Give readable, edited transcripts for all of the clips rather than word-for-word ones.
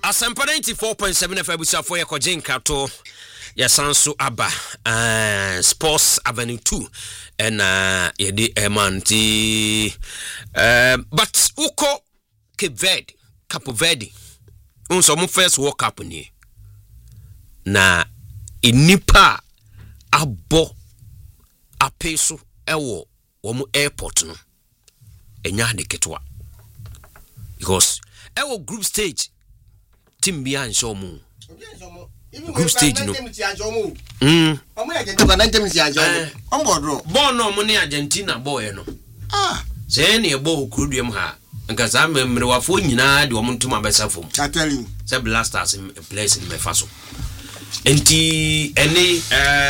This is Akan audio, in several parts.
Asampa 94.7 FM busafo ye kogin kato ya sanso aba Sports Avenue 2 and yedi emanti but uko Cape Verde unso mo first World Cup ni na inipa abo apeso ewo wo airport no enya de ketwa because ewo group stage team bi an show mu group stage no no mo ni Argentina boy no say na ebo okudum ha nka za memre wafo nyina de wo ntuma besa fom chateli say blasters in place in mefaso enti eni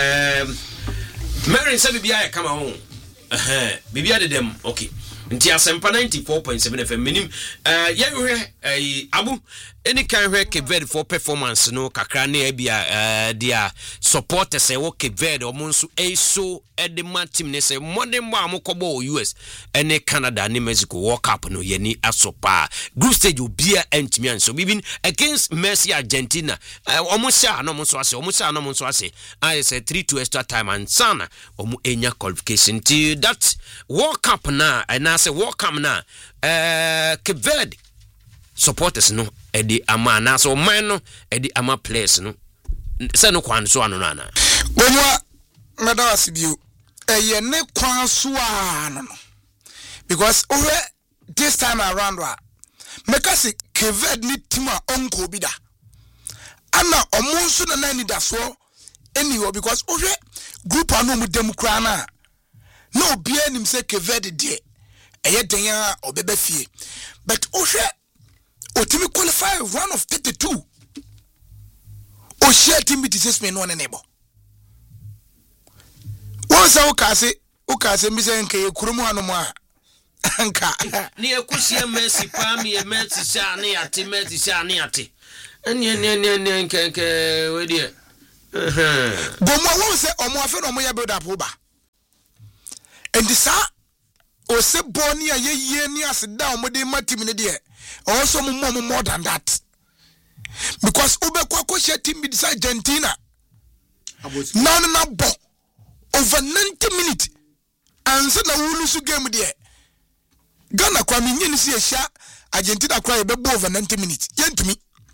Mary say bibia come on bibia de dem okay nti Asempa 94.7 FM minim ye abu any kind of Cape Verde for performance no kakra na bia dia supporters say wo Cape Verde o monso so edema team ne say modern ba amokobo US ene Canada ne Mexico World Cup no ye ni asopa group stage obia entimi an so bibin against Messi Argentina omusha no monso ase I say 3-2 extra time and sana omu enya qualification to that World Cup na and I say World Cup na Cape Verde supporters no edi ama na so man no edi ama players no se no kwan so ano na bonwa meda asibio ye ne kwan so ano no because this time around make us Cape Verde ni team a onko bi da ana omonso na nani da so anyway because group anu mu dem kra na obi anim se Cape Verde de eye den a obeba fie but Otimi qualify one of 32. O share team with this man one enable. Once ukase mise nke kurumu hanomu anka. Ni ekusie Messi pa mi Messi sha ni ati. Eni nke we die. Bomo won se omo afa no mo ya build up oba. And this o se boni ayeye ni aseda omo de matim ne de. Also more than that. Because Ubekwa share team with Argentina. Na bo over 90 minutes. And so na wulusu game there. Ghana kwa minye si esha Argentina kwa ebe over 90 minutes. Yentumi.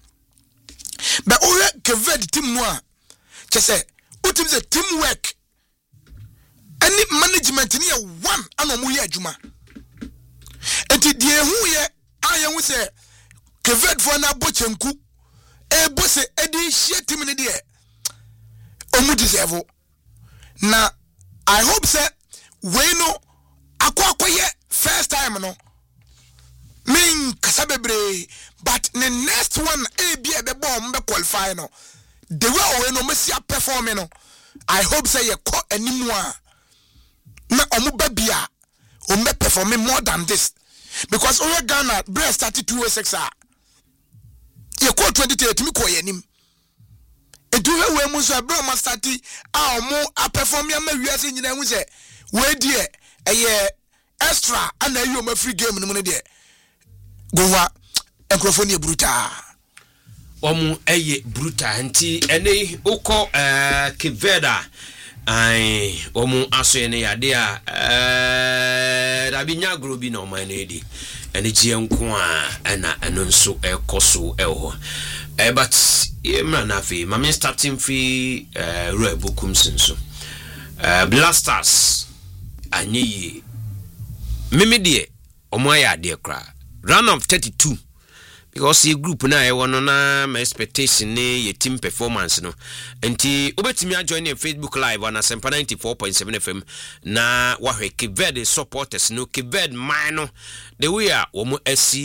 But Cape Verde team no chese utim se teamwork. Any management ni one ano mu ye adwuma. Enti die hu ye I will say, Cape for na bochenku, bosse edi share team in the omu deserve. Na I hope say we no akwa first time no. Min kasabebre, but the next one be bomb qualify no. The way we no messi perform no. I hope say ye call anymore. Na omu babia o me performing more than this. Because over Ghana, breast started 206. You call 2030, me call him. And do you wear Musa Broma started our more a perform your marriage in the say, where dear a year extra and then you my free game in the money there. Go and Crofonia Bruta. Omu eye bruta anti ene uko Cape Verde ai omu aso ene yade a rabinya grobi na o edi ene gie nko a na eno nso ekoso eho but emra na fi mama starting free ro bokum senso blasters anyi mimi de omu ayade kra run of 32 because your group na e wono na my expectation ne your team performance no enti obetimi join in Facebook live on Asempa 94.7 FM na wahwe Cape Verde supporters no Cape Verde man the way a wo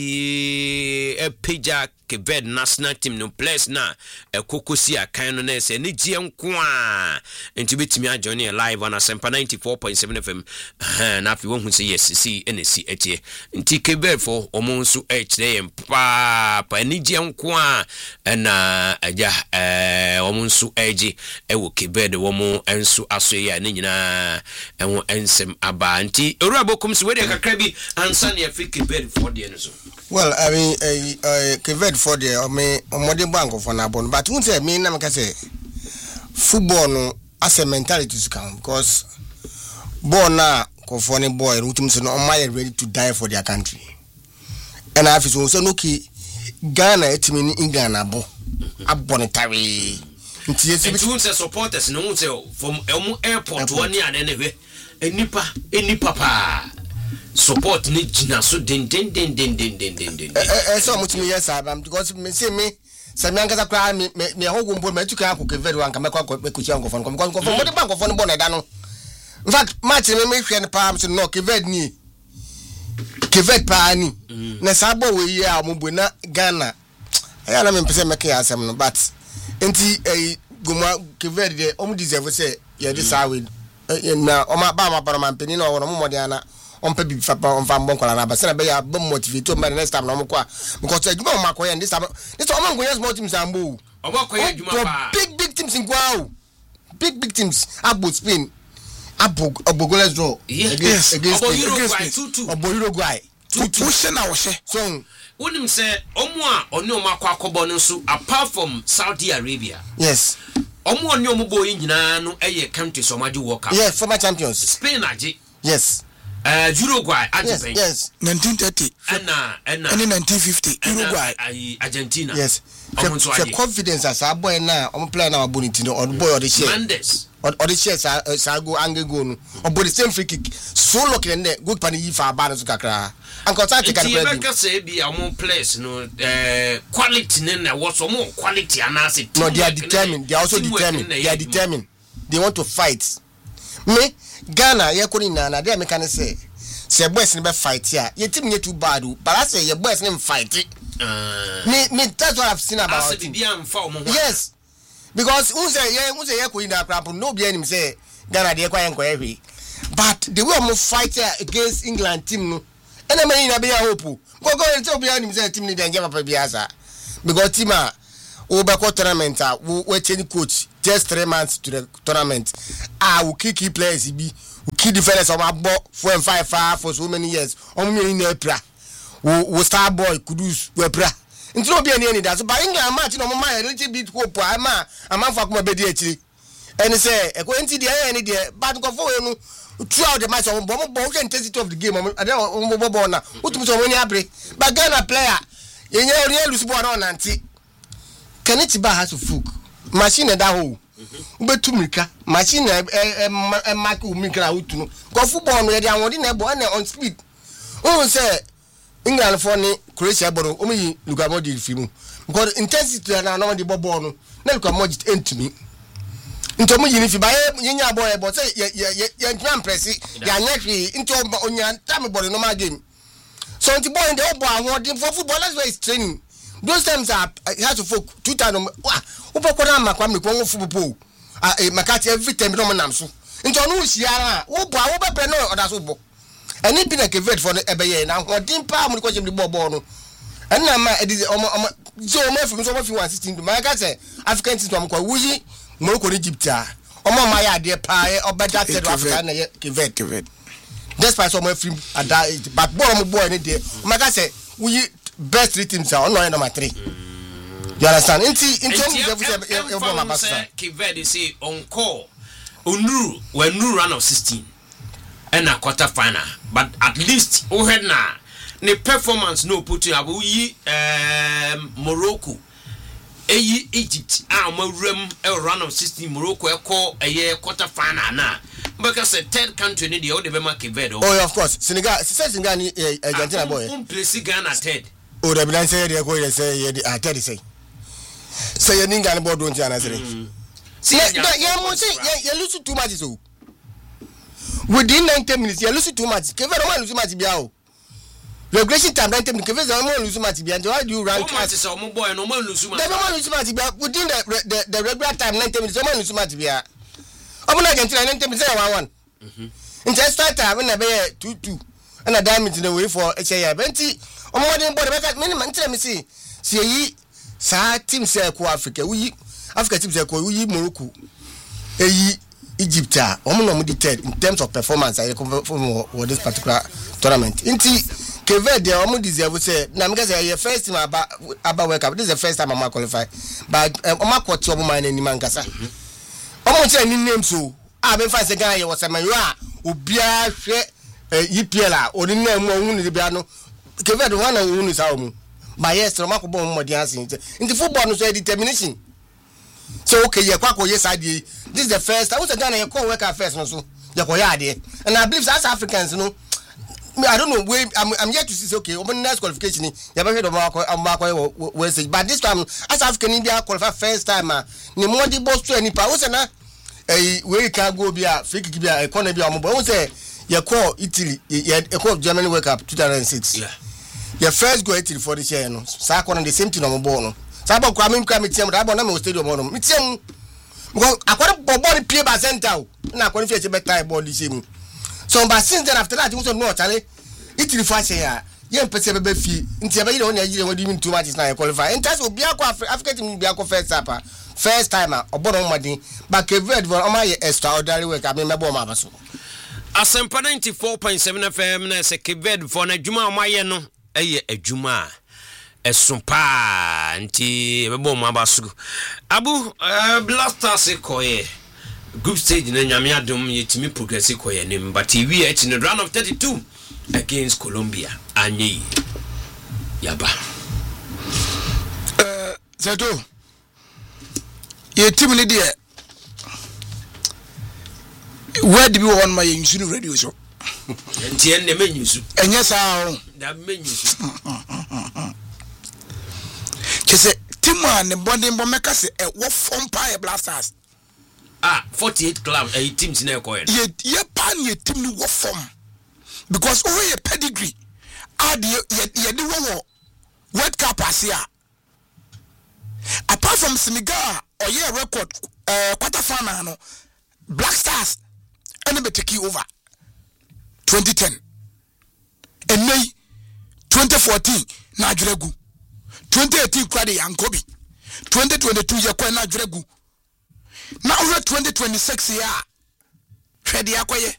asi page Cape Verde national team no players na kokosi akan no na se ne gie nko a enti obetimi join in live on Asempa 94.7 FM na fi wo hu se yes see NC etie enti Cape Verde for omonso HDM pa ni gie nko a na aja omonso eji ewo Cape Verde wo mo enso aso ya ne nyina enwo ensem aba nti ewura bokum se we de kakra bi ansa ne Cape Verde for de no so Well, I mean, Kevin for the modern bank of one, but won't say me, I can say football no as a mentality to count because born now, for any boy, Rutumson on my ready to die for their country. And I have to say, no key Ghana, it mean in Ghana, a bonetary. And two supporters, no, from Elmo Airport to 1 year and anyway, any papa. Support ni jina so den so much me yes am because me say me ankasa kra me hogumbo me tuka akoko very wan ka me kwa kuchi anko fon ko mo de bank fon bo na da no in fact match me hwe ne pa so no Kevet pa ni na sabo we yi a mo bu na Ghana ya na me pese me ka asem no but enti goma Kevet de o mo deserve say ye de sa we na o ma ba ma para man peni no wo mo de ana on peut be fapa on fam bon kola na ba se na be ya bon motivate to next time na mo kwa because adwuma mo makoye this time this one go yes more teams ambo o makoye adwuma pa big teams in Guau big teams abo Spain abo Goles draw yes against Uruguay 2-2 Uruguay 2-2 na wo she so wonim say omo a oni o makwa akobo no so apart from Saudi Arabia yes omo oni o mo boy nyina no eye countries o maji World Cup yes former champions Spain aje yes Uruguay Argentina yes 1930 and 1950 Uruguay Argentina yes the confidence as a boy na on play na aboniti no on boy or the share Mendes or the share sa go angle no on the same free kick so lucky and good pan yi fa ba no so kakra and contact can play because say be among players no quality na what some quality anase no they are determined they are also determined they want to fight me Ghana ye koni na dey make can say boys ni be fight here ye team ye too bad but I say ye boys ni fight me that's what I've seen about it yes because who say ye koni na crap no be him say Ghana dey kwa enko ehwe but the way we fight against England team no ene me na be ya hope go tell be him say team ni dey get papa biasa because team a we be tournament we change coach just 3 months to the tournament we kick players be we key defenders on my ball 4 and 5 for so many years on me in April we star boy Kudus we pra nti no be any that so by England match no my a little bit hope am for come be dey akiri and say e ko nti dey any dey but go for no throughout the match on ball intensity of the game on ball na utum so many abre but Ghana player yenye real lose ball on anti can it ba has to fuck machine da ho ubetu mika machine mark umika utu no go football no ye dey awon na ball na on speed who say England for ni Croatia ball o mi Luka Modric fimu because intensity na no dey ball no na Luka Modric entumi nto mo yini fi ba nya ball e but say ye ntwa press ya nya hwe nto onya time ball no ma game so nti ball dey ball awon for football that's why it's training. Those times I had to folk 2 times. Upakona makwam ko football. Makati every time no manam so. Nto no hia wo bo wo be no oda so bo. Ani bi na Kevet for ebeye na hodin pa mu ko jem di ball no. And na ma edi so ma fi 116 to my say African team am ko wuyi Morocco ni Egypt a. Omo ma ya de pa obeda te Africa na Kevet. Despite some film but ball mo boy ni de. Maka say wuyi best 3 teams are on number 3. You understand? In terms of Kevet say on call Onuru when Onuru run of 16 and a quarter final, but at least na the performance no put you Morocco Egypt run of 16 Morocco a year quarter final na because a third country need the other Kevet. Oh, of course. Senegal ni Argentina boy. Place Ghana third. Oh, the bilan say they go say third say. Say you ninga na board don't you answer. See, you lose too much so. Within 90 minutes, you lose too much. Kevet no lose much bia o. Regulation time 90 minutes. Kevet no lose much bia. Why do you rank as so mo boy no man lose much. They no lose much bia. Within the regular time 90 minutes, no man lose much bia. Omo na Argentina 90 minutes 1-1. In just start time na be 2-2. And a diamond in the way for HIA. Benti omo dey board make minimum tell me see yi sa team say ko Africa team say ko we Morocco Egypt omo no mo third in terms of performance for this particular tournament. Inti Kevin they almost deserve say na me say your first time about World Cup. This is the first time I'm qualify. But I'm quite trouble man any man kasa. Almost say any name so. I been find say Ghana was say man you are obia hwe EPL a oni na mu ohun ni bia no. Kevin the one ohun is how mu. But yes, so mako bon mo dia sin. In the football no so determination. So okay, you kwako yes idea. This is the first time. What's Ghana you call World Cup first no so. You go here and I believe as Africans, you know, I don't know where I'm yet to see. Okay, open next qualification. You ever heard of Marco? But this time, as African India qualify first time, ni more the boss to any power. Na where you can go be a fake be a economy be a mobile. Say you call Italy, you call Germany World Cup 2006. Yeah, your first go Italy for this year. No, so on the same thing on mobile. So about coming team, I want to stadium on. It's because according to body play by center, na according to the better body same. So but since then after that, you also know Charlie. It refers here. You person be fee. Nti be you know Nigeria what even too much is now qualify. In terms of Biako Africa team Biako first timer obodo modern but Kevin for my extraordinary work I mean me bo ma baso. Asempa 94.7 FM na se Kevin for na adwuma omaye no eye adwuma esumpa nti be bo ma baso. Abu Blasters koye group stage na nyame adom yetimi progress koye nim but we at in the round of 32 against Colombia anyi yaba Zedo ye team ni de where do we want my insuru radio so nti en de menyusu enye saa da menyusu kese team an bonding bo meka se wo form pa Blasters 48 club teams na ekoye ye pan ye team ni wo form because over a pedigree add ye di wo World Cup asia apart from Senegal or ye record quarter final no Black Stars and be take over 2010 and May 2014 na adregu 2018 kwade yankobi 2022 ye kwa na adregu na over 2026 ya hwede akoye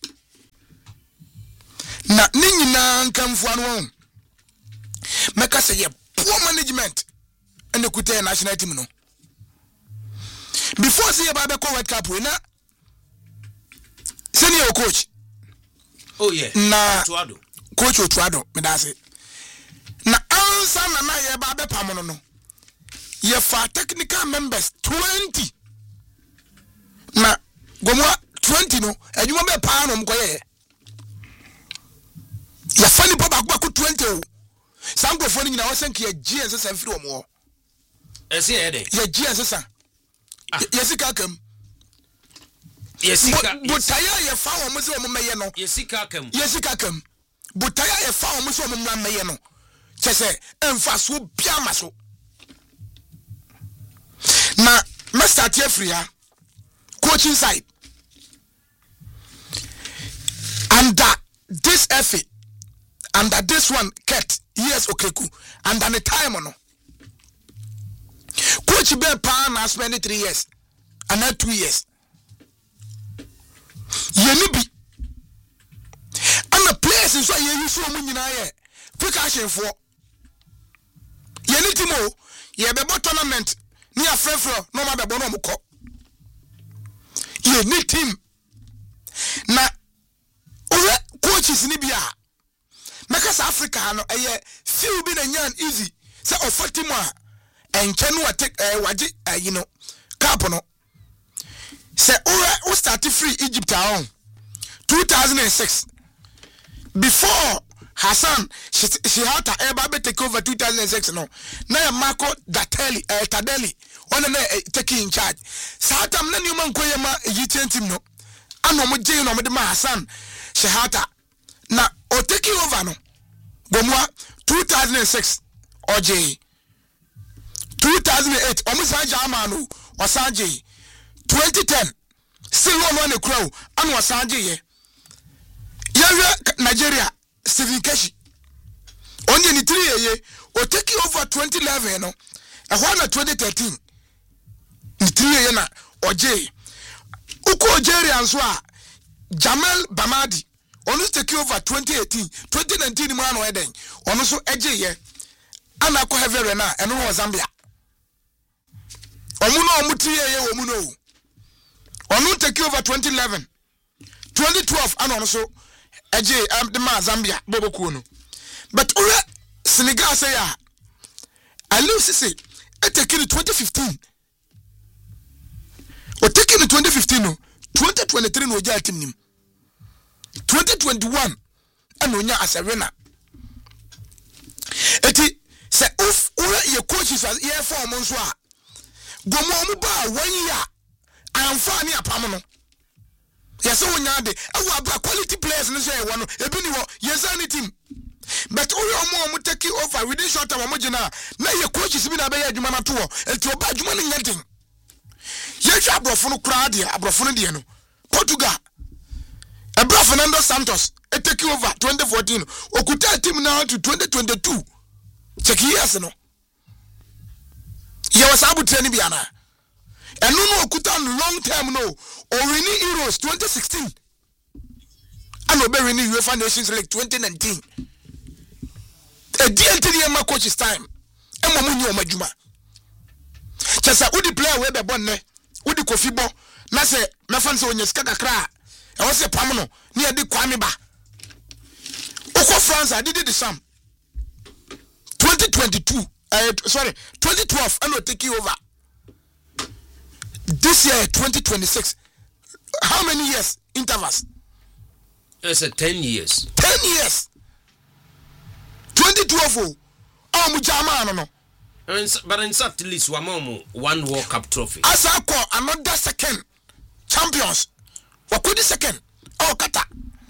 na ninyina nkamfu anu meka say poor management and the national team no before say ba be ko World Cup we na senior coach na coach Otuado me da say na answer na ye ba be pam no ye fa technical members 20 na gomwa 20 no adwuma be pa no mkoye ya fani baba ku 20 o sango foni nyina wasanki ya GS san firi omo ese ye de ya GS san yesika kam yesika butaya ye fa omo se omo meye no yesika kam butaya ye fa omo se omo meye no chese emfa so bia maso na master Tiefria coaching side under this effort under this one Ket yes Okeku and the time no coach be pa na spend 3 years and not 2 years ye bi and the players so ye use so mun nyina ye precaution for ye ni timo ye be tournament ni afrefro no ma be bo no mko ye ni team na ore coaches ni bia meka sa Africa no few be na nyan easy say ofatimo a enche no waje you know cup no say we start free Egypt on 2006 before Hassan she had to ever take over 2006 no na Marco Tadeli on na take in charge satam na new man koyema Egyptian team no ano mo je no mo de Hassan Shehata na o take over no bomwa 2006 OJ 2008 omusa jamanu osanje 2010 still one ne crow anu osanje ye yawe Nigeria Stephen Keshi onye ni 3 ye o take over 2011 no ehwa na 2013 ni 3 ye na OJ uko Algeria nso a Jamal Bamadi onu take over 2018 2019 mu ano eden onu so eje ye ana ko hevere na eno no Zambia omu no omu tiye ye omu no onu take over 2011 2012 ano no so eje the ma Zambia boboku no but ora Senegal say ya Aliou Cissé take in 2015 o take in 2015 no 2023 no oja team nim 2021 and onya as a winner eti say if ora ye coaches as year for mo so a gomo mu ba 1 year amfa ni apam no yes onya de awu aba quality players no say won ebi ni wo yesani team but ora mo take over within short time mo gina na ye coaches bi na be adwuma na to eti oba adwuma no nyaden ye twa abrofo no kra de abrofo no de no Portugal Ebra Fernando Santos take over 2014 okuta team now to 2022 check years no ye was abu training biana enu no okuta long term no o winning Euros 2016 and obe winning UEFA Nations League 2019 e DNT ma coach's time e mo munyi o madwuma chesa udi player we be bonne udi kofibo na se me fan se onye ska kakra e wo se pam no ne e di kwame ba oko France I did the same 2022 2012 and will take you over this year 2026 how many years intervals? It's a 10 years 2012 oh mujama no but in at least one World Cup trophy as I call another second champions what could the second oh kata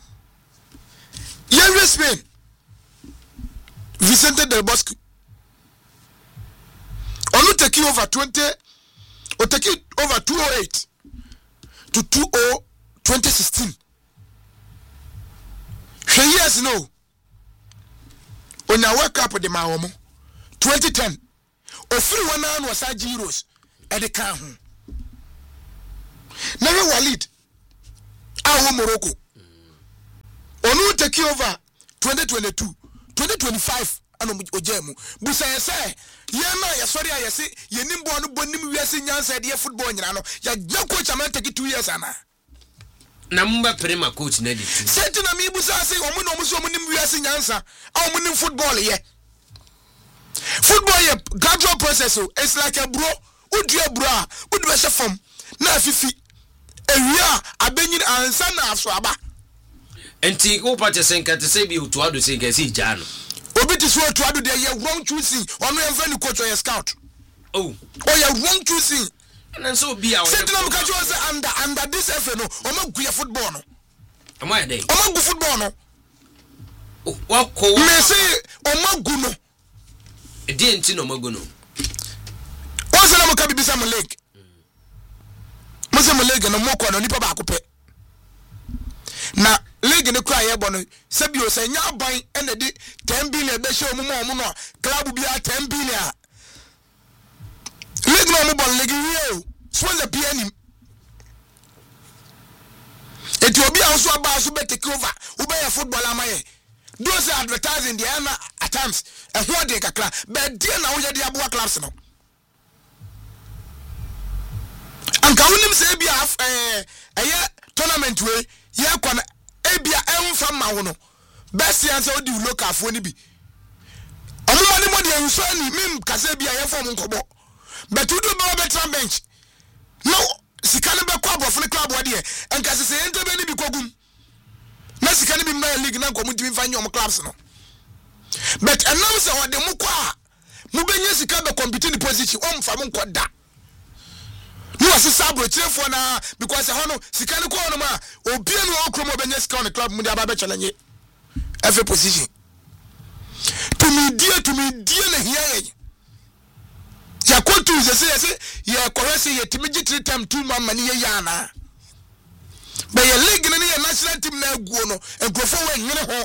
yeah Spain Vicente del Bosque only take you over 208 to 2016 years no on a World Cup de Maomo 2010 ofiri wana no wasaji Euros e de kan ho Never Walid awo Morocco onu take over 2022 2025 ano ojemu busa yese ye na ye sorry ayese ye nimbo no bonim wiase nyansa de football nyina no ya gya coach am take 2 years ana na mba prema coach na di seti na mi busa say omo no mo so nim wiase nyansa awo nim football ye football ye gradual process so it's like a bro udua bro a udu be form na afifi ewia abenyin ansa na aso aba enti ko pa che senka te se bi otu ado senka si jano obi ti so otu ado de ye wrong choosing ono ye fa ni coach or scout oh ye wrong choosing and so be our set na mka cho say under this FA no o ma gu football no am I dey o ma gu football no wa ko me say o ma gu no e di enti no ma gu no o se na mka bi bisa mo leg mo se mo leg no mo ko no nipa ba ko pe na league ne kwa ye bono sabio se nya ban ene di 10 billion be show mu no club bia 10 billion league no mu bon league wi so the pianim Ethiopia also aba so be take over wo be football amaye those advertising the ana at times e ho de kakra be die na wo ye de abo clubs no anka wonim se bia eye tournament we ye kwa ebia emfa ma wo no best answer odi local fo ni bi omuma ni mo de enso ani mim kase bia ye form nkobo but we do be better bench no sikane be kwa bofo club wo de enka se ente be ni bi kogum na sikane bi ma league na nkomu timi fa nyom clubs no but enam se wo de mu kwa mu benye sika be compete in position o mfa mo nkoda no asisabro chefo na because hono sikane ko no ma obi no okromo benye sika on club mu dia ba be challenge every position to me die na here ya kontu ze ye korese ye timiji 3 time 2 man mani ye yana be ye league na ye national team na aguo no egrofo we nyene ho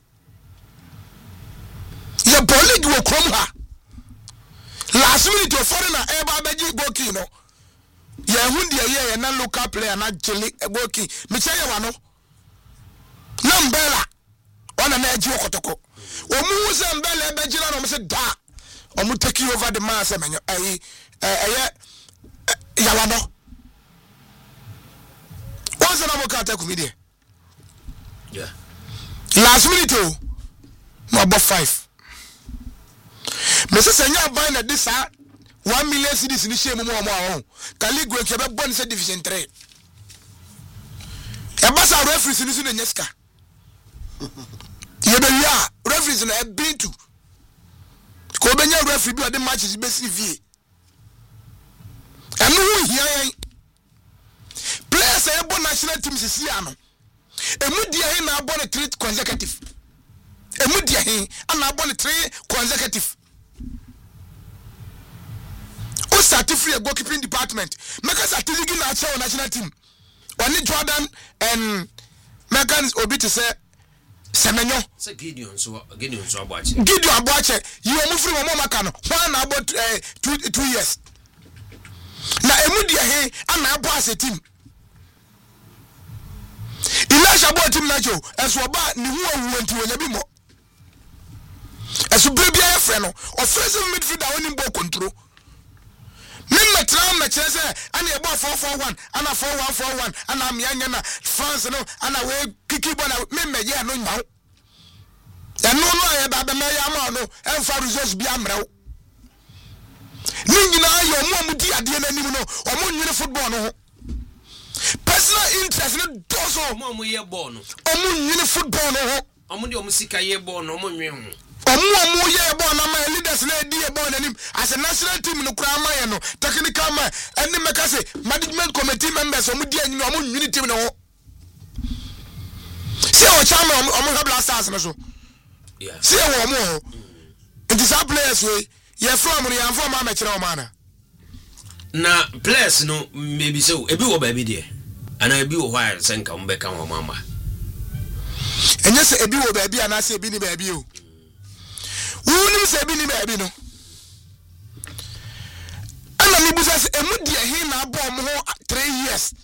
ye league wo krom ha last minute of foreigner e ba beji goki no ye hundia ye na local player na jeli goki me che ye wa no na Nambela ona na eji okotoko omu se mbele ebe jira no se da omu take over the man se menyo yawano once na boka ta kumidie yeah last minute o no about 5 me se senya buy na this 1 million cedis ni share mu mo Caligwe ke be bon se division 3 e basa referees ni su na nyeska ye be ya referees na e been to ko be nya referee bi o de matches be CV anu hu hia players e bo national team sisi ano emu dia he na abo ne 3 consecutive emu dia he ana abo ne 3 consecutive o certificate goalkeeping department make certificate na acha national team oni Jordan and Mechanics obi to say Semenyo say Gideon so Abuache you omu free mo maka no one about 2 years na emu dia he ana abo as a team Elisha abo team na jo eso ba ni hu awu enti wonya bi mo eso bebia e frɛ no offensive midfielder oni ball control Mimma tram na chese ana e ball 441 ana 4141 ana mianya na France no ana we kiki bona mimma ye no nyawo ya no aye ba be me ya ma no emfa results bi amrew ni nyina ayo mu di ade na nim no omo nwene football no ho personal interest no dozo omo ye ball no omo nwene football no ho omo de omo sika ye ball no omo nwe ho omo ye ball na my leaders na di e ball na nim as a national team no kura ma ye no technical man eni meka say management committee members omo di anyi omo nwene team no ho se o chama omo ha blasters no so yeah se wo omo it is our players we ye from no yan from ma mekere o mana na players no maybe so ebi wo ba bi de ana ebi wo why senka mbeka wo mama enye se ebi wo ba bi ana se ebi ni ba bi o woni se ebi ni ba bi no ana mi busa se emu de he na abo mo 3 years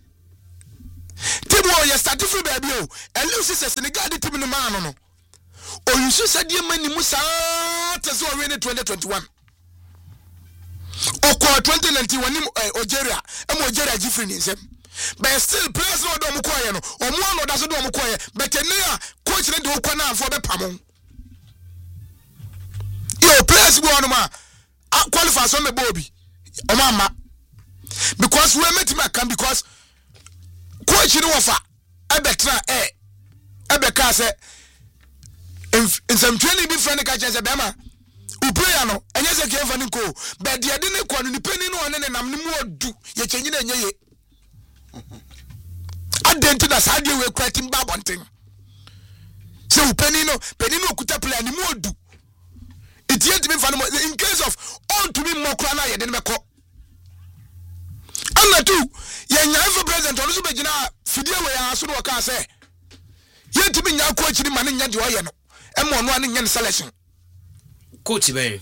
tibo ye start free ba bi o elu se Senegal de tim no ma no o yusu se de mani musa tese o we ne 2021 oko 2019 wani Algeria Algeria jifri ni nsem but still players no do mkoye no omo no da so do mkoye but enia coach ne do kwa na afo be pamon yo players go on ma qualify so me bobi o mama because we met me can because coach ni wofa ebetra ebeka say in some training be friend ka chese be ma uplayer no enye se ke fani ko be de de ne ko no ni peni no ne nam ne mu odu ye chenyi na enye ye adenti na sadie we kwatim babonten se upeni no kuta player ni mu odu itienti me fani in case of on to me mokra na ye de me ko ana tu ye nya for president onu so be gina fidie we ya so no ka se ye timi nya coach ni mane nya de oye no emo no ane nya selection coach ben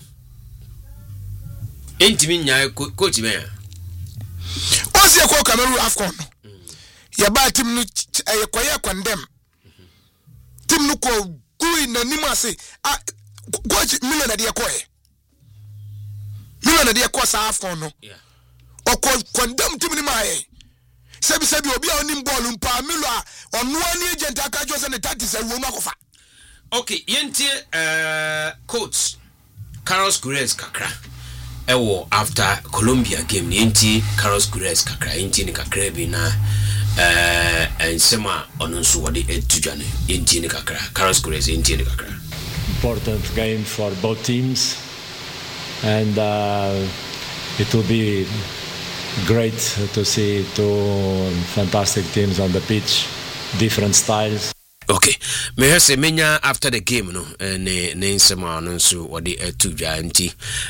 entimi nya coach ben osi e ko Cameroon Afcon no ye ba tim no e koye condemn tim no ko gui na nima se coach million na de koye million na de ko sa Afcon no yeah o ko condemn tim ni ma ye sebi obi a onim ball mpa milo a onu ani agent aka jo se ne 30 se wo no akofa okay yenti coach Carlos Queiroz kakra ewo after Colombia game yenti Carlos Queiroz kakra yenti ni kakra bi na ensema onunsu wode etujane yenti ni kakra Carlos Queiroz yenti ni kakra important game for both teams and it will be great to see two fantastic teams on the pitch, different styles. Okay, me hear menya after the game no ne nsema no nso wode etudwa nti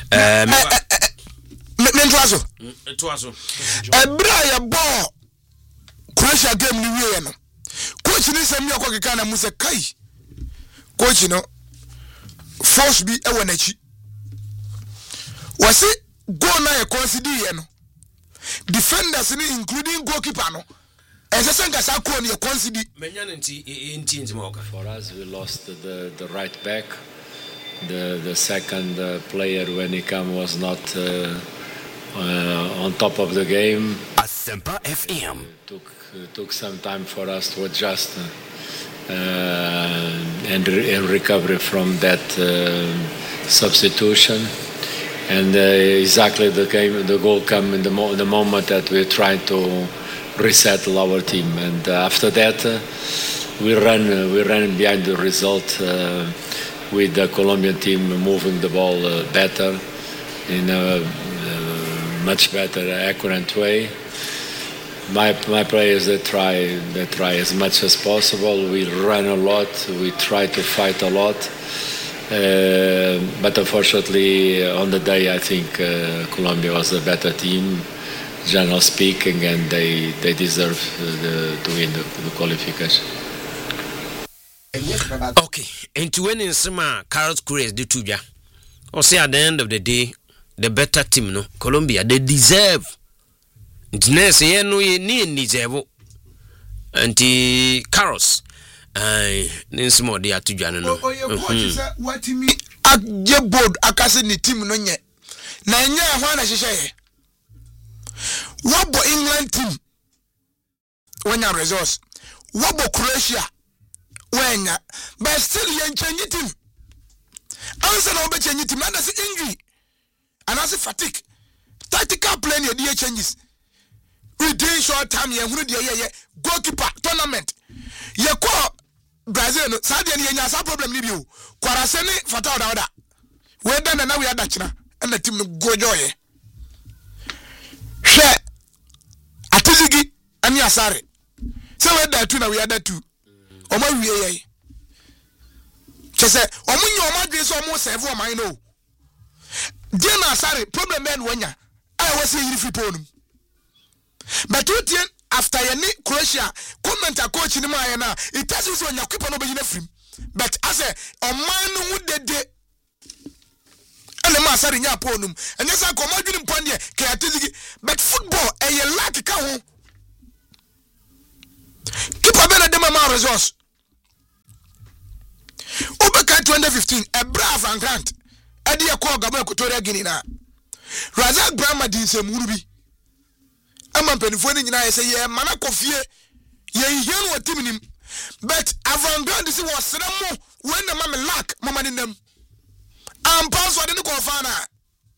me ntwaso ebra ya ball Croatia game ni wie no coach ni se mi akokeka na musa kai coach no force bi e wanachi wasi go na e consider ye no defenders ni including goalkeeper no For us, we lost the right back. The second player when he came was not on top of the game. Asempa FM. Took some time for us to adjust and recover from that substitution. And exactly the goal came in the moment that we tried to resettle our team. And after that, we ran behind the result. With the Colombian team moving the ball better in a much better, accurate way. My players they try as much as possible. We run a lot. We try to fight a lot. But unfortunately, on the day, I think Colombia was a better team, generally speaking, and they deserve to win the qualification. Okay, and to win in summer, Carlos Cruz do tuja. Or say at the end of the day, the better team, no, Colombia, they deserve. It's no ye deserve. And Carlos, Ninsmo, they are tuja no. What me at your board, a cousin team no yet. Nanya, one as you say. What bo England team? When your resource. What bo Croatia? When, but still you change team. Answer no be change team. And that's injury. And that's fatigue. Tactical plan your dear changes. Within short time, you who the goalkeeper tournament. You call Brazil, Saudi and Yasa problem with you. Quarasene Fatah Dada. We're done and now we are Dutchna. And the team go joy. Share Atizigi and Yasare. So we're there too now we are there too. Omo wiye chese omunyo omadwe so omo serve o man no dia na sare problem men wanya I was here free ponum but after any Croatia comment a coach ni ma na it tells you onya keeper no be free but as a man no de and ma sare nya ponum and yes akomadwe ni mpande ke atizigi but football e lack ka ho keeper be na dem ma resource Obeka 2015 a brave and grant edi e call Gabon Equatorial Guinea na Razak Brahma din se murubi ama penifo ni nyina say ye mana kofie ye hian wo team nim but avant-garde si wo sremo when na mama lack mama ni nam am pass wo de ko fa na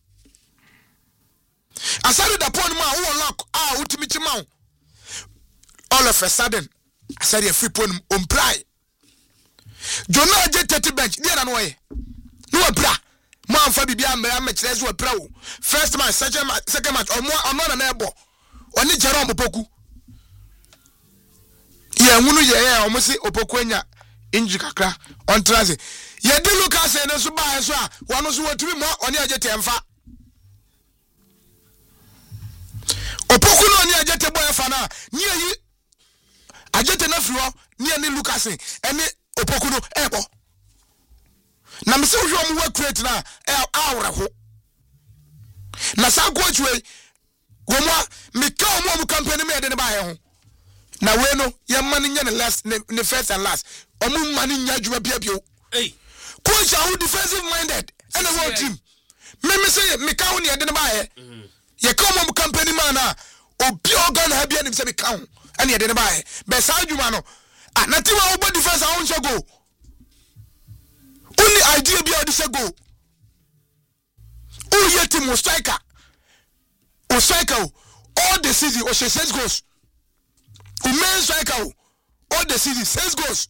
asari da pon ma wo lack utimi chima all of a sudden asari free pon on play Jonah je 30 bench dia na no ye no bra man fa bibia amra match so bra wo first match second match omo na ebo oni Jerome Opoku ye nwunu ye omo si Opoku anya inji kakra on transit ye de Lucas en so ba so a wono so watumi mo oni agete emfa Opoku no oni agete boy fa na ni yi agete na friwo ni Lucas eni Opoku no ebo na mse wo mo wa create na awra ho na sa coach we wo mo me ka mo campaign me de ne ba he ho na we no ye man nya ne last ne first and last omo man nya djuma bia bio coach are defensive minded and the whole team me say me ka ho ne de ne ba he ye ka mo campaign man na obi organ ha bia ne se me ka ho and ye de ne ba he be sa djuma no na team a wo defense a won she go only idea be odi say go o ye team striker all the season o she 6 goals o main striker all the season 6 goals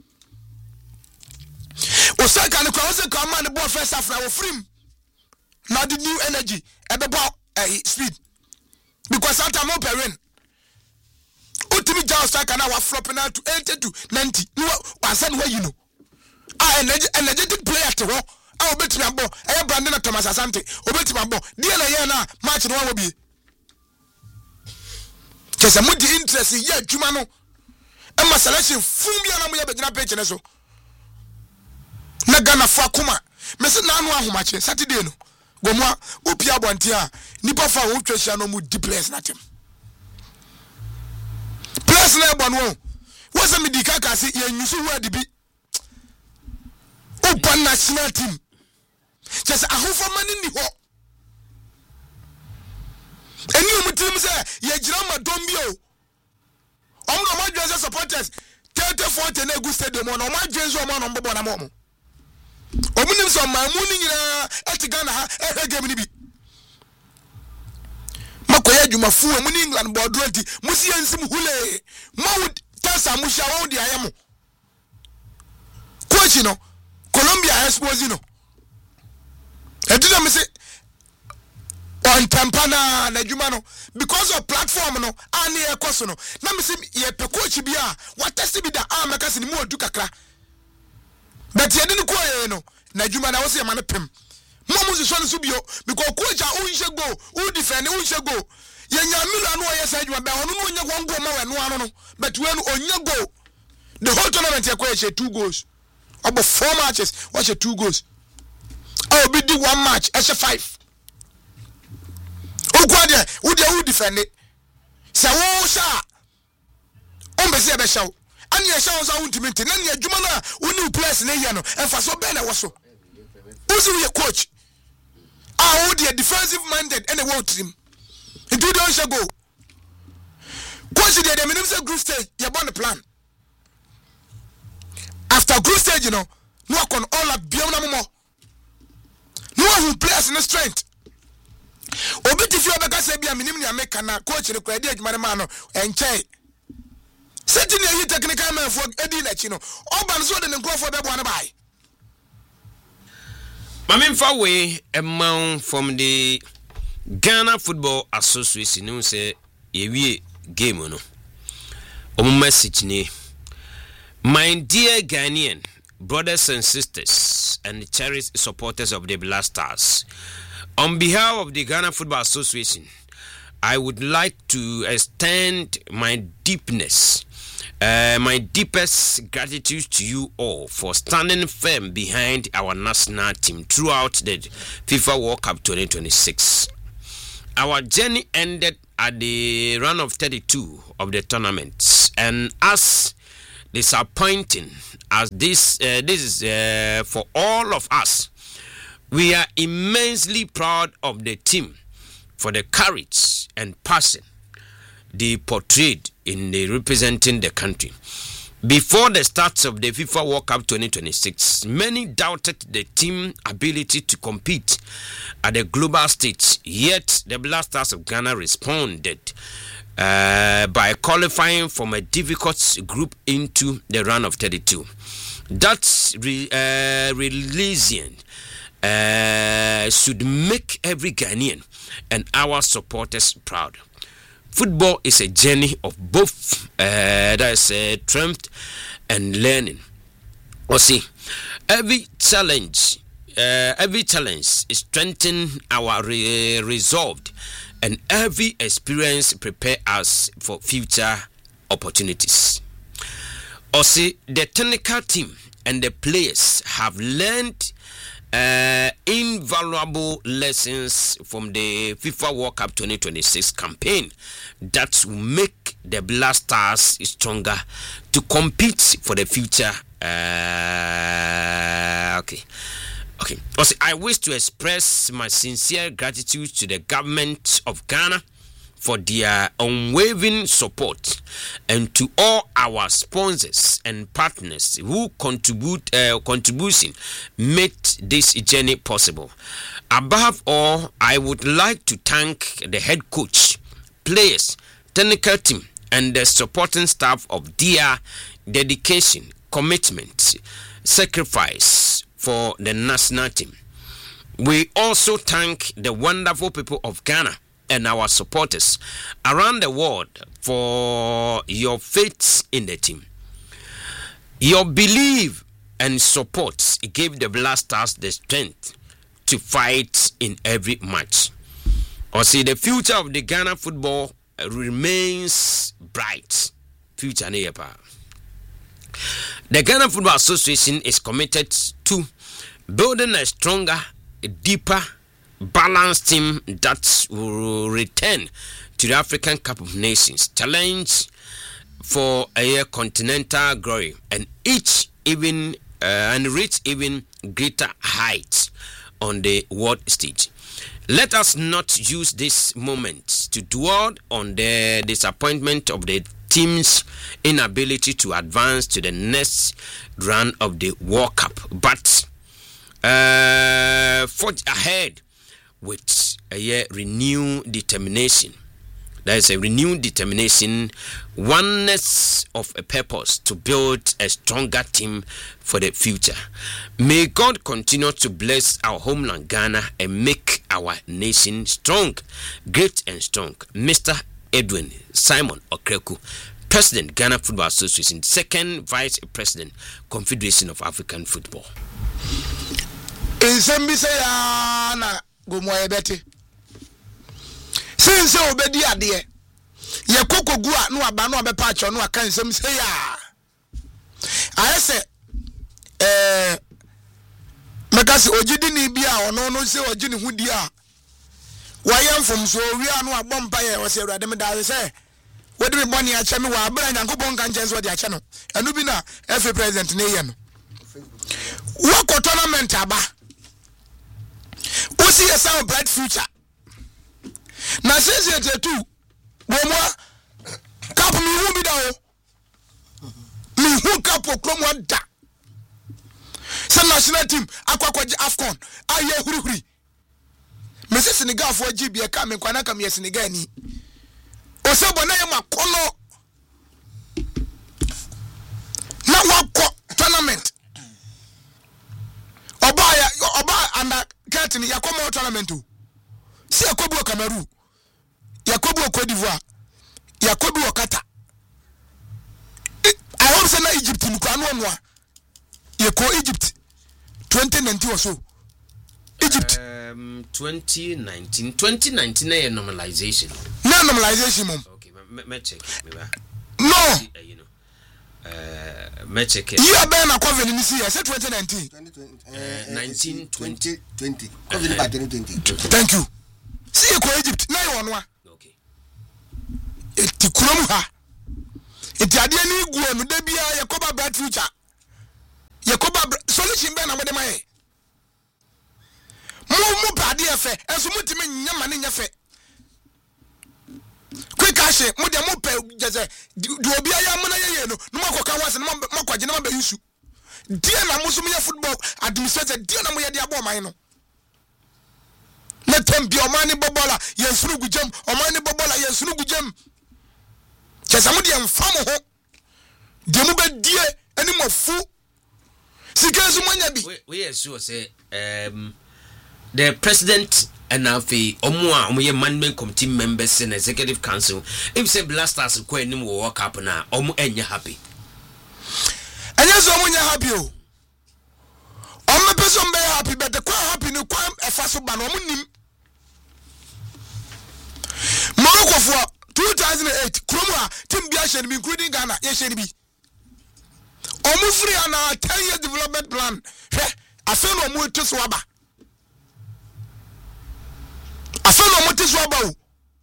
o striker no cross come man the ball first half na o free now the new energy at the ball speed because sometimes no parent ultimate down striker now was flopping out to 80 to 90 no was where you know energetic player to ho obeti me abo Brandon Thomas Asante obeti me abo dia na ye na match no wo bi kese mu di interest ye adwuma no e ma selection fun bia na mo ye begina page ne so na Ghana fo akoma me se na anu ahomache Saturday no gomwa opia bonte a nipa fa wo twehia no mu di players na tem players Plus na ebonu. What's a medika kasi ye nyusu word bi. Open national team. Just ahofa mani ni ho. Eni omutim say ye gira ma dombio. Omno ma dwen supporters 30-40 na egu stadium on ma dwen so ma no mbobo na mo. Omunim so ma mu ni nyina etigana ha game ni bi. Makoya djuma fu mu ni England board 20 musi ensim hule. Mawud tasa musha wa di ayamo. Coach no Colombia expose no. Edina me say on tampana na djuma no because of platform no ani e koso no. Na me say ye pe coach bia what test bi da amaka se ni mu odu kakra. But ye didn't call no. Najuma na wose man pem. Momu so so bio because coach a unhye go, who defend unhye go. Ye nya mila no ye say djuma be hono no nya gon go ma we no ano no. But we no onya go. The whole tournament ye call 2 goals. About 4 matches, watch 2 goals. Oh be do 1 match, e 5. O kwa de, who defend it. Say wo sha. O be se be sha. And ye shall also ultimate, and ye Jumana, who place in Yano, and for so better was so. Who's your coach? I would be defensive minded and a world team. Into the ocean go. Consider the minimum group stage, you're on the plan. After group stage, you know, no one all up beyond more. No one who plays in the strength. Obit if you ever got say be a minimum, you make a coach in the credit, Manamano, and Chay. Setting a technical man for Eddie Lechino. Oban so den go for be one buy. Mamin Fawe amount from the Ghana Football Association no say ye game no. Omo message ni. My dear Ghanaian brothers and sisters and cherished supporters of the Black Stars, on behalf of the Ghana Football Association, I would like to extend my deepest gratitude to you all for standing firm behind our national team throughout the FIFA World Cup 2026. Our journey ended at the round of 32 of the tournament, and as disappointing as this is for all of us, we are immensely proud of the team for the courage and passion they portrayed in the representing the country. Before the start of the FIFA World Cup 2026, many doubted the team's ability to compete at the global stage, yet the Black Stars of Ghana responded by qualifying from a difficult group into the round of 32. That's resilience should make every Ghanaian and our supporters proud. Football is a journey of both strength and learning. See, every challenge is strengthen our resolve, and every experience prepare us for future opportunities. See, the technical team and the players have learned invaluable lessons from the FIFA World Cup 2026 campaign that will make the Black Stars stronger to compete for the future. Okay. Also, I wish to express my sincere gratitude to the government of Ghana for their unwavering support, and to all our sponsors and partners who contribution made this journey possible. Above all, I would like to thank the head coach, players, technical team, and the supporting staff of their dedication, commitment, sacrifice for the national team. We also thank the wonderful people of Ghana and our supporters around the world for your faith in the team. Your belief and support gave the Black Stars the strength to fight in every match. See, the future of the Ghana football remains bright. Future nearby. The Ghana Football Association is committed to building a stronger, deeper, balanced team that will return to the African Cup of Nations challenge for a continental glory and reach even greater heights on the world stage. Let us not use this moment to dwell on the disappointment of the team's inability to advance to the next round of the World Cup, but forge ahead with a renewed determination. There is a renewed determination, oneness of a purpose to build a stronger team for the future. May God continue to bless our homeland Ghana and make our nation strong, great and strong. Mr. Edwin Simon Okreku, President, Ghana Football Association, second Vice President, Confederation of African Football. In Sambisa na gomoye beti. Since obedi ade. Ye koko gua no aba no abepa acho no aka nsem say ya. Ayese mekasi ojidi ni bia ono no se ojini hudi a. Wayem from so wi anu abompa ye wose urade me da say wodi me boni ache me wa abra nyankopon kan chense wodi ache no. Enu bi na FA president ne ye no. Wako tournament aba. Usi a sound bright future. Na since it too, Bomwa Cap me who be down. Me who cap for Cromwell da. Some national team, Aquaquaji Afcon, Aye Huri. Mrs. Senegal for GB coming Kwanaka me Senegani. Osabona Makono. Now what tournament? Oba and Curtin Yakomo tournament. See Yakobo Cameroon, Yakobo Cote d'Ivoire, Yakobo Okata. I hope say na Egypt in Kwanwa. Yako Egypt 2019 or so. Egypt 2019 a normalization. No normalization mom. Okay, me check no. You know. Me check it. You are being a cover in this year. Say 2019. 2020. COVID by 2020. Thank you. See you Egypt. Now you want Okay. Eti kurom ha. Eti ade ni gu onu da bia Yakoba bright future. Yakoba solution be na mo de mai. Mu pade efe. Enso mutimi nyama ne nyefe. Quick cash mo de mo pe jese do obi aya mo na ye no no makoka wase no makwaje na ba yusu. Die na mo so me football administrator die na mo ye de abo man no. Let them be Omani Bobola, Yensuru Gujam, Omani Bobola, Yensuru Gujam. Chesamudi and Famo, Demube dear, any more fool. Sikazumanyabi. We are sure say, the president and Alfie Omwa, management committee members and executive council, if say blasters will walk up now, and you're happy. And yes, when you're happy. I'm a person be happy, but the quite happy no quite a fast ban on Morocco for 2008, Kroma, Tim Biashen, including Ghana, yes, be. Free on our 10-year development plan. I feel no more to swabba. I feel no more to swabba.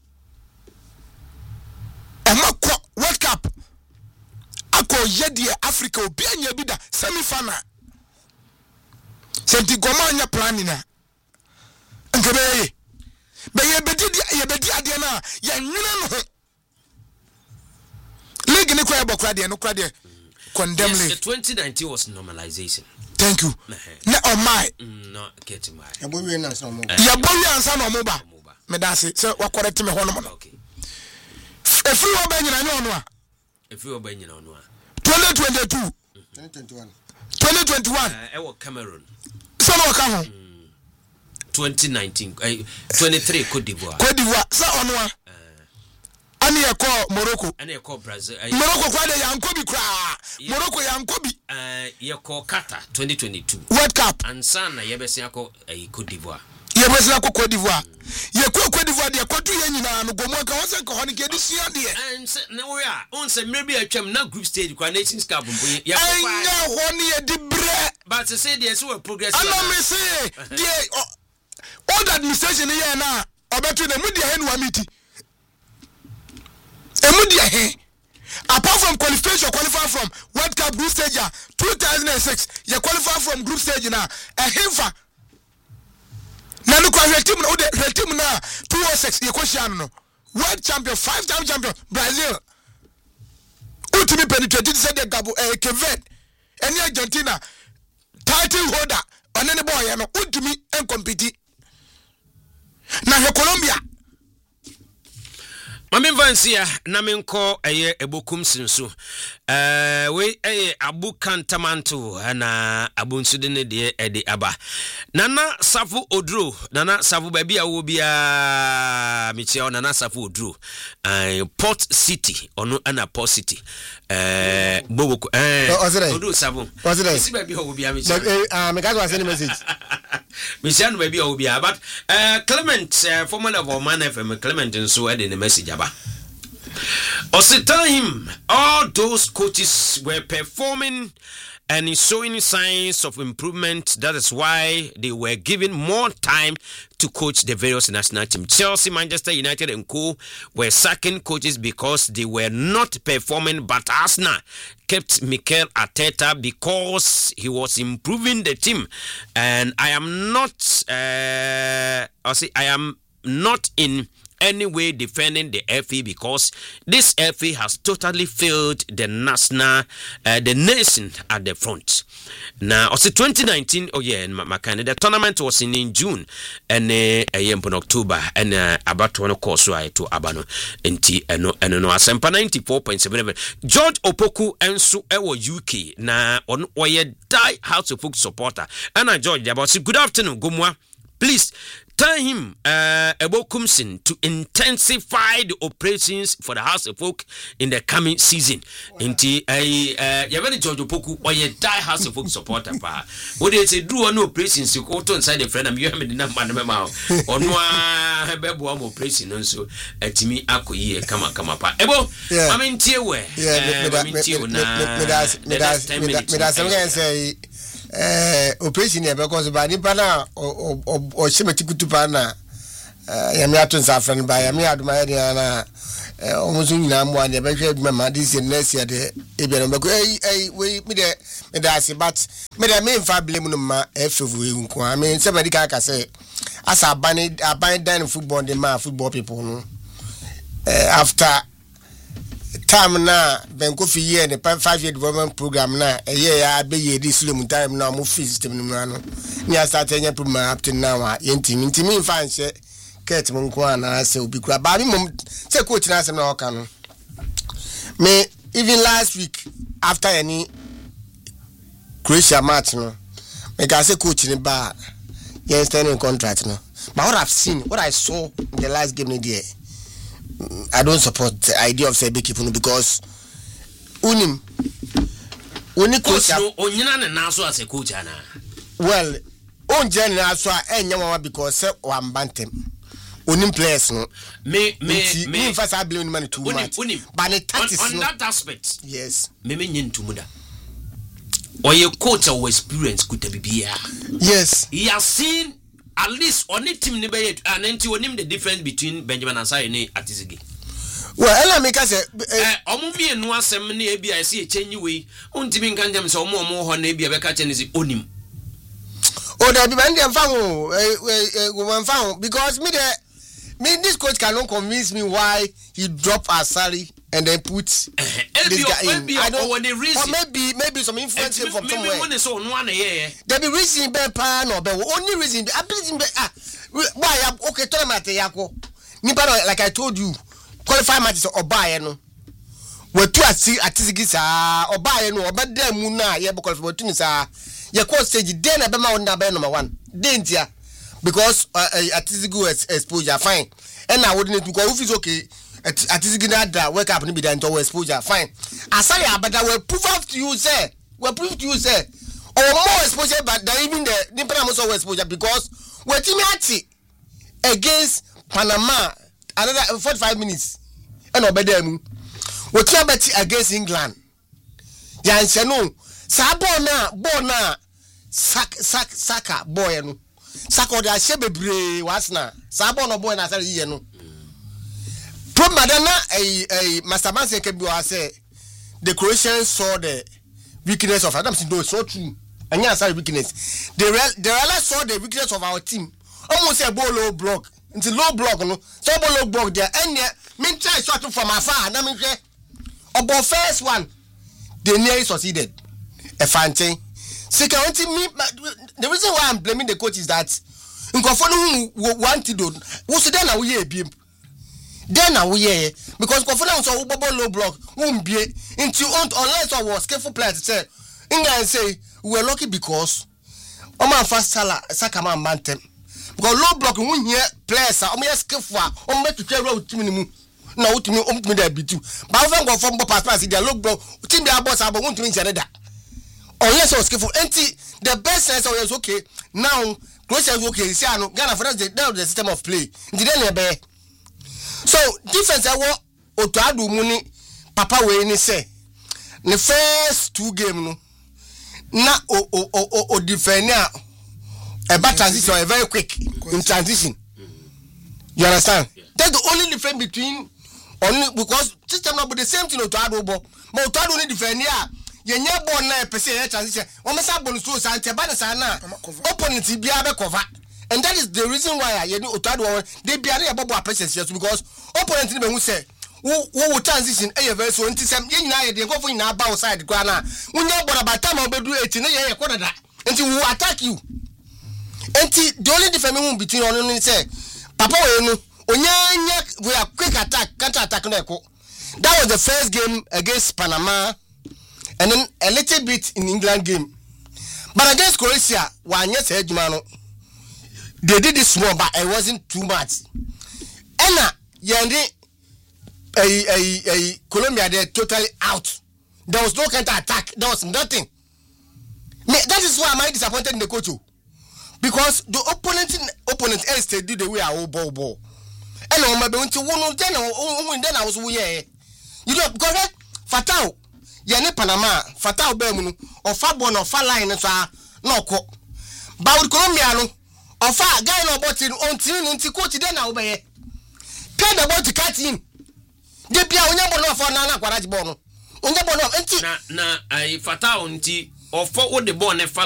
And my World Cup. I call Yedi Africa, Bianya Bida, semi-final. Senti Gomanya planina. Nkebe. Be ye bedi ade na ye nwina no. League ni kwa bokra de no kra de condemn league. Yes, 2019 was normalization. Thank you. Na on my not getting my. Ya bowie na so mo. Ya bowie ansa no mo ba. Me da se wa correct me hono mo. Okay. Efri wo ba nyina nyo no a. Efri wo ba nyina no a. 2022. 2021. Ewo Cameroon. So no ka ho. 2019 23 Cote d'Ivoire. Cote d'Ivoire sa ono a. Ani e call Morocco. Ani e call Brazil. Morocco kwa de yankobi kra. Morocco yankobi. Ye call Qatar 2022 World Cup. Ansa na ye besi akọ Cote d'Ivoire. Ye besi akọ Cote d'Ivoire. Ye ko Cote d'Ivoire de kotu ye nyina no gomo ka wose ka honi ke di sua de. And na we a on se maybe atwam na group stage kwa Nations Cup mpo ye. Anya honi ye di bre. But say there so progress. Ana me say the all the administration here na obetu na mu de he no amiti. Emu de he. apart from qualification, qualify from World Cup group stage 2006, you qualify from group stage now. A himfa. Now look at the team now 206. You question no. World champion, 5-time champion, Brazil. Ultimate penetrated said the Gabo Kevin. Any Argentina title holder on any boy and ultimate and compete. Now Colombia. Mami Vansia na menko eye ebokum sinso we eye abu kantamanto na abunsude ne de ede aba nana safu odro nana safu baby a wo bia michia nana safu odro Port City ono ana Port City bobo odro safu si baby a wo bia michia me guys was sending message michia no baby a wo bia but Clement former of Man FM Clement nso ede ne message aba. Also tell him all those coaches were performing and showing signs of improvement. That is why they were given more time to coach the various national teams. Chelsea, Manchester United and co were sacking coaches because they were not performing, but Arsenal kept Mikel Arteta because he was improving the team. And I am not in any way defending the FA because this FA has totally failed the nation at the front. Now, also 2019, my the tournament was in June and in October and about one course to Abano and no Asempa 94.7. George Opoku and so UK na on die House of Folk supporter. And George about good afternoon, Gumwa. Please tell him Ebokumsin to intensify the operations for the House of Folk in the coming season. Inti you very George Opoku or you die House of Folk supporter pa. What they say do no operations you go to inside the friend and you have the number or no bebo am operation so etimi akoyi kama pa. Ebo I mean tie we operation here because by nipa na o shemeti kutupa na yami atun safran ba yami aduma area na omuzu nyina mo ane be hwe aduma this next year de ebia no be we me de ase but me de me mfa blame no ma efuvu nko I mean somebody ka say as aban dan football the man football people no after time na benko fi year the 5-year development program na ya be ye this slow time na mo free system no no ni start anya program up to now yentimi fa nse ket mo nko ana se obi kura ba mi mom se coach na se na oka no me even last week after any Croatia match no me ka say coach ni ba yen standing contract no but what I've seen what I saw in the last game ni there I don't support the idea of Sebe Kipuno because only coach onyina ne naso as a coach ana well onje ne naso enyawa because one bantem onim players no me first I blame money too much but the tactics on that aspect yes me nyentumuda or your coach or experience could be yes he has seen at least on it team nebe and enti onim the difference between Benjamin Asare and Atizigi. Well, ela make us omo mi enu asem na e bia se echenyi we ontimi nkanjam se omo ho na e bia be ka chenezi onim. Oh, that be band dem fan because me this coach cannot convince me why he drop Asari and then put this guy in. I don't want the reason. Or maybe some influence from somewhere. There be reason be pan or be only reason. Why okay tournament yako. Nipa like I told you, qualify matches or buy no. We two atizigi sa or buy no but dem mu na ye be qualify to sa. Ye coach stage den na be ma on be number 1. Dentia because atizigi exposure fine. And I wouldn't because if it's okay atizigi na wake up ni be dan to exposure fine. Asari abada we prove to you say. We prove to you say or more exposure but than even the nipa most of exposure because we team ati against Panama another 45 minutes and obedem we team bet against England yanse no sa ball na saka boy no saka de ahye bebre wasna sa ball no boy na sare yiye no problem na master man say ke bi wa say the Croatians saw the weakness of Adam. No, it's not true. And yeah, sorry, weakness. They realized saw the weakness of our team. Almost a ball low block. It's a low block, no. So low block there. And yeah, mean try shot from afar. I mean, about first one, they nearly succeeded. A fan thing. Second, the reason why I'm blaming the coach is that in Kofano wanted to what's then now we be then now we because Kofano so low block won't be into unless I was careful player to say England say we were lucky because Oman first Sakama Mantem because low block won't hear players are almost skillful on make to tell road to me now to me there be too but when go from pass their low block team their boss are going to win another unless I was careful the best sense was okay now Croatia is okay see I know Ghana for that's the system of play so defense I want Otuadu Muni Papa we ni say the first 2 game no na o defend a bad transition a very quick in transition you understand that's the only difference between only because system not the same thing Otuadu but Otuadu ni defend yenye ball na pese transition o me say ball so sante ba na na opponent bia be cover and that is the reason why you know Otuadu they bia na bobo appreciate because opponent ni be hu say wo transition e very so ntisem ye nyina ye de nkofo nyina ba outside kwa na unya bora batama obedu 8 na ye kodada nti we attack you nti the only difference between on ni say papa we no onyanya we are quick attack counter attack na eko that was the first game against Panama and then a little bit in England game but against Croatia wanye say adwuma no they did this small but it wasn't too much ena yende Colombia they're totally out. There was no counter attack. There was nothing. That is why I'm disappointed in the coach. Because the opponent else do the way I ball. And on my bounty one then I was you know because Fatao Yane Panama Fatao Bermuno or Fabon or Far Line and so no co. But with Colombia or Far guy no button on till coach then I'll be paid about to cut in. De bia onya bono for na kwaraji bono onya bono enti na ai fata onti ofo wo de bon ne fa